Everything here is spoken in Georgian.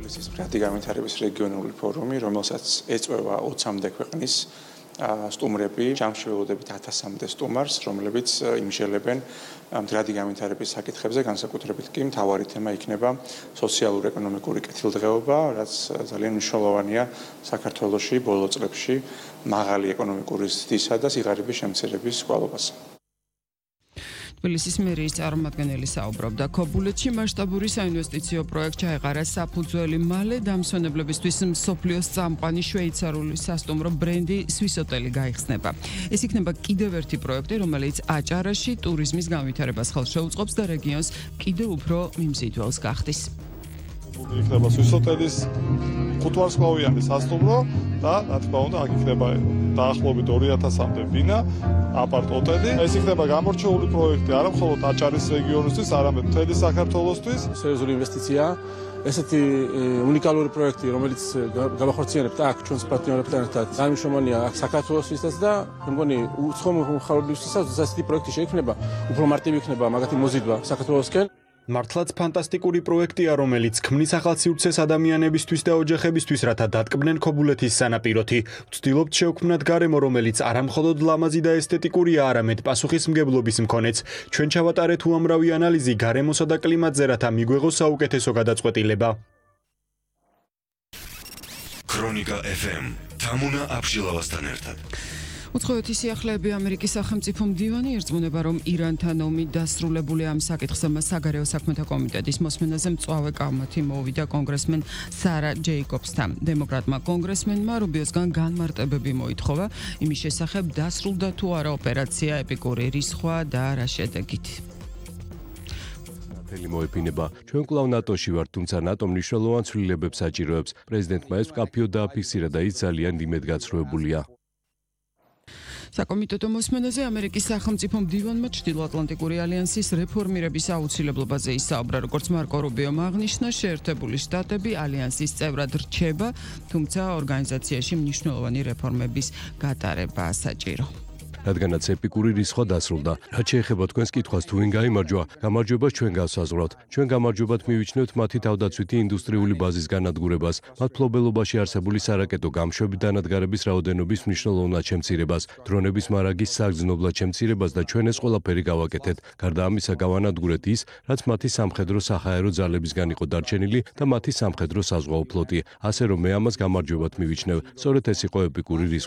თბილისის მდგრადი განვითარების რეგიონული ფორუმი, რომელსაც ეწვევა 20-მდე ქვეყნის სტუმრები, ჯამშველოდებით 1000-მდე სტუმარს, რომლებიც იმჟელებენ მდგრადი განვითარების საკითხებზე, განსაკუთრებით კი მთავარი თემა იქნება სოციალურ-ეკონომიკური კეთილდღეობა, რაც ძალიან მნიშვნელოვანია საქართველოში ბოლო წლებში მაღალი ეკონომიკური ზრდისა და სიღარიბის შემცირების გვალობაზე. თბილისის მერიის წარმომადგენელი საუბრობდა ქობულეთში მასშტაბური საინვესტიციო პროექტ ჩაეყარა საფუძველი მალე დამსვენებლებისთვის მსოფლიოს წამყვანი შვეიცარიული სასტუმრო ბრენდი სვისოტელი გაიხსნება. ეს იქნება კიდევ ერთი პროექტი, რომელიც აჭარაში ტურიზმის განვითარებას ხელს შეუწყობს და რეგიონს კიდევ უფრო მიმზიდველს გახდის. იქნება სვისოტელის 5 ვარსკვლავიანი სასტუმრო და რა თქმა უნდა აქ იქნება დაახლოებით 2000-მდე ბინა, აპარტ-ოტელი. ეს იქნება გამორჩეული პროექტი არა მხოლოდ აჭარის რეგიონისთვის, არამედ მთელი საქართველოსთვის. სერიოზული ინვესტიციაა. ესეთი უნიკალური პროექტი, რომელიც გამახორციელებთ აქ ჩვენს პარტნიორებთან ერთად, განმშრომლია აქ საქართველოსთვისაც და მე მგონი უცხო მხარეებისთვისაც ესეთი პროექტი შეიქმნება, უფრო მარტივი იქნება მაგათი მოზიდვა საქართველოსკენ. მართლაც ფანტასტიკური პროექტია, რომელიც ქმნის ახალ სივრცეს ადამიანებისთვის და ოჯახებისთვის, რათა დატკბნენ ქობულეთის სანაპიროთი. ვცდილობთ შევქმნათ გარემო, რომელიც არა მხოლოდ ლამაზი და ესთეტიკურია, არამედ პასუხისმგებლობის მქონეც. ჩვენ ჩავატარეთ უამრავი ანალიზი გარემოსა და კლიმატზე, რათა მიგვეღოს საუკეთესო გადაწყვეტილება. ქრონიკა FM თამუნა აბშილავასთან ერთად. უცხოეთის სიახლეები ამერიკის სახელმწიფო მდივანი ერწმუნება, რომ ირანთან ომი დასრულებული ამ საკითხზე საგარეო საქმეთა კომიტეტის მოსმენაზე მწვავე კამათი მოვიდა კონგრესმენ სარა ჯეიკობსთან. დემოკრატმა კონგრესმენმა რუბიოსგან განმარტებები მოითხოვა იმის შესახებ, დასრულდა თუ არა ოპერაცია ეპიკური რისხვა და რა შედეგით. ფელი მოეფინება. ჩვენ კვლავ ნატოში ვართ, თუმცა ნატო მნიშვნელოვან ცვლილებებს საჭიროებს. პრეზიდენტმა ეს მკაფიოდ დააფიქსირა და ის ძალიან იმედგაცრუებულია. საკომიტეტო მოსმენაზე ამერიკის სახელმწიფო მდივანმა ჩრდილოატლანტიკური ალიანსის რეფორმირების აუცილებლობაზე ისაუბრა, როგორც მარკო რუბიომ აღნიშნა, შეერთებული შტატები ალიანსის წევრად რჩება, თუმცა ორგანიზაციაში მნიშვნელოვანი რეფორმების გატარებაა საჭირო. რადგანაც ეპიკური რისხვა დასრულდა. რაც შეეხება თქვენს კითხვას, თუ ვინ გაიმარჯვა, გამარჯვებას ჩვენ გავსაზღვრავთ. ჩვენ გამარჯვებად მივიჩნევთ მათი თავდაცვითი ინდუსტრიული ბაზის განადგურებას, მათ ფლობელობაში არსებული სარაკეტო გამშვები დანადგარების რაოდენობის მნიშვნელოვნად შემცირებას, დრონების მარაგის საგრძნობლად შემცირებას და ჩვენ ეს ყველაფერი გავაკეთეთ. გარდა ამისა, გავანადგურეთ ის, რაც მათი სამხედრო საჰაერო ძალებისგან იყო დარჩენილი და მათი სამხედრო საზღვაო ფლოტი. ასე რომ მე ამას გამარჯვებად მივიჩნევ. სწორედ ეს იყო ეპიკური რისხვა.